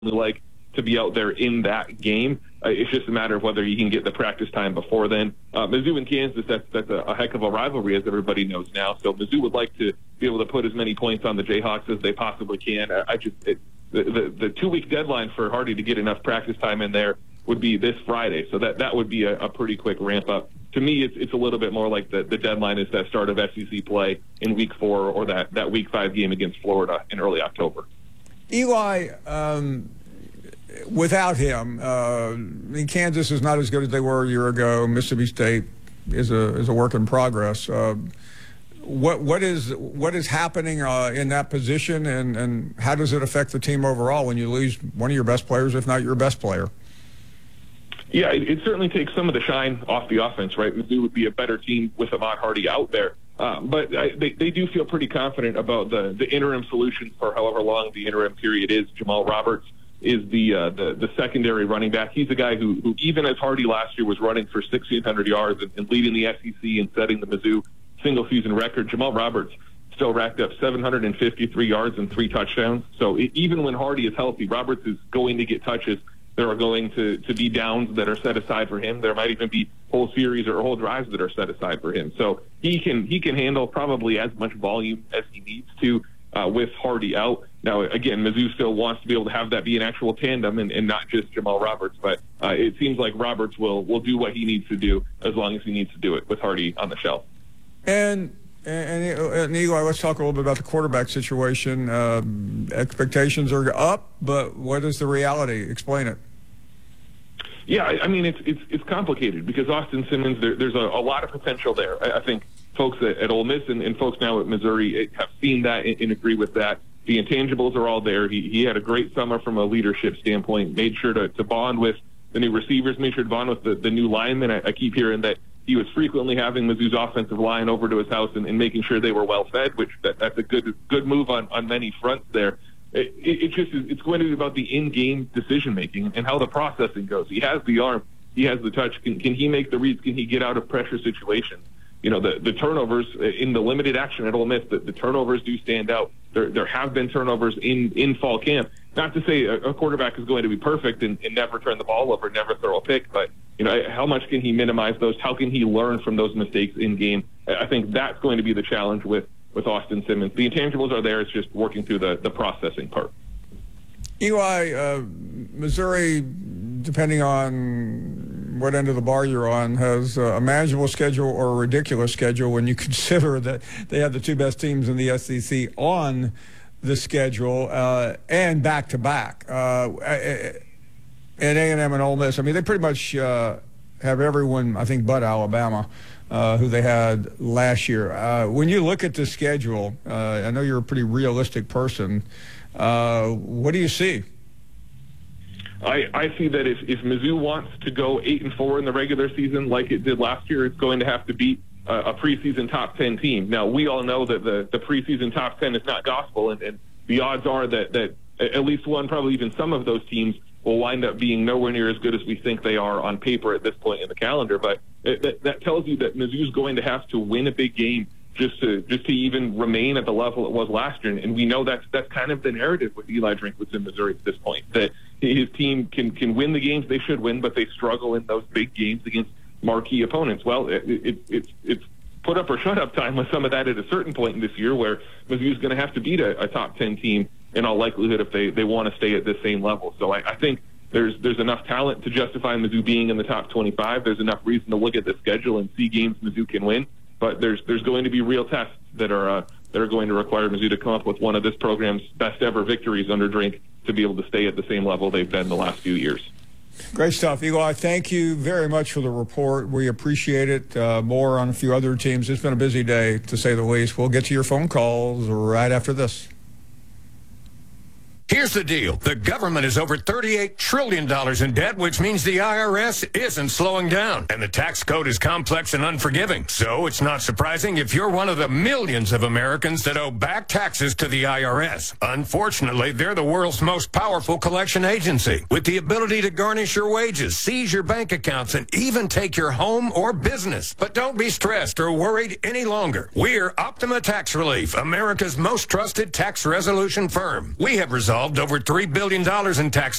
like to be out there in that game. It's just a matter of whether you can get the practice time before then. Mizzou and Kansas, that's a heck of a rivalry, as everybody knows now. So Mizzou would like to be able to put as many points on the Jayhawks as they possibly can. The 2-week deadline for Hardy to get enough practice time in there would be this Friday. So that would be a pretty quick ramp up. To me, it's a little bit more like the deadline is that start of SEC play in Week 4 or that Week 5 game against Florida in early October. Eli, without him, Kansas is not as good as they were a year ago. Mississippi State is a work in progress. What is happening in that position, and how does it affect the team overall when you lose one of your best players, if not your best player? Yeah, it certainly takes some of the shine off the offense, right? Mizzou would be a better team with Ahmad Hardy out there. But they do feel pretty confident about the interim solution for however long the interim period is. Jamal Roberts is the secondary running back. He's a guy who even as Hardy last year was running for 1,600 yards and leading the SEC and setting the Mizzou single-season record. Jamal Roberts still racked up 753 yards and 3 touchdowns. So even when Hardy is healthy, Roberts is going to get touches. There are going to be downs that are set aside for him. There might even be whole series or whole drives that are set aside for him. So he can handle probably as much volume as he needs to with Hardy out. Now, again, Mizzou still wants to be able to have that be an actual tandem and not just Jamal Roberts. But it seems like Roberts will do what he needs to do as long as he needs to do it with Hardy on the shelf. And Eli, let's talk a little bit about the quarterback situation. Expectations are up, but what is the reality? Explain it. Yeah, I mean, it's complicated because Austin Simmons, there's a lot of potential there. I think folks at Ole Miss and folks now at Missouri have seen that and agree with that. The intangibles are all there. He had a great summer from a leadership standpoint, made sure to bond with the new receivers, made sure to bond with the new linemen. I keep hearing that he was frequently having Mizzou's offensive line over to his house and making sure they were well fed, which that's a good move on many fronts there. It's going to be about the in-game decision-making and how the processing goes. He has the arm. He has the touch. Can he make the reads? Can he get out of pressure situations? You know, the turnovers in the limited action at Ole Miss, the turnovers do stand out. There have been turnovers in fall camp. Not to say a quarterback is going to be perfect and never turn the ball over, never throw a pick, but, you know, how much can he minimize those? How can he learn from those mistakes in game? I think that's going to be the challenge with Austin Simmons. The intangibles are there. It's just working through the processing part. Eli, Missouri, depending on what end of the bar you're on, has a manageable schedule or a ridiculous schedule when you consider that they have the 2 best teams in the SEC on the schedule and back-to-back. And A&M and Ole Miss, I mean, they pretty much have everyone, I think, but Alabama, who they had last year. When you look at the schedule, I know you're a pretty realistic person. What do you see? I see that if Mizzou wants to go 8-4 in the regular season like it did last year, it's going to have to beat a preseason top 10 team. Now, we all know that the preseason top 10 is not gospel, and the odds are that at least one, probably even some of those teams will wind up being nowhere near as good as we think they are on paper at this point in the calendar. But that tells you that Mizzou's going to have to win a big game just to even remain at the level it was last year. And we know that's kind of the narrative with Eli Drinkwitz in Missouri at this point, that his team can win the games they should win, but they struggle in those big games against marquee opponents. Well, it's put up or shut up time with some of that at a certain point in this year where Mizzou's going to have to beat a top 10 team in all likelihood if they want to stay at this same level. So I think there's enough talent to justify Mizzou being in the top 25. There's enough reason to look at the schedule and see games Mizzou can win. But there's going to be real tests that are going to require Mizzou to come up with one of this program's best ever victories under Drink to be able to stay at the same level they've been the last few years. Great stuff, Eli. Thank you very much for the report. We appreciate it. More on a few other teams. It's been a busy day, to say the least. We'll get to your phone calls right after this. Here's the deal. The government is over $38 trillion in debt, which means the IRS isn't slowing down. And the tax code is complex and unforgiving. So it's not surprising if you're one of the millions of Americans that owe back taxes to the IRS. Unfortunately, they're the world's most powerful collection agency, with the ability to garnish your wages, seize your bank accounts, and even take your home or business. But don't be stressed or worried any longer. We're Optima Tax Relief, America's most trusted tax resolution firm. We have resolved involved over $3 billion in tax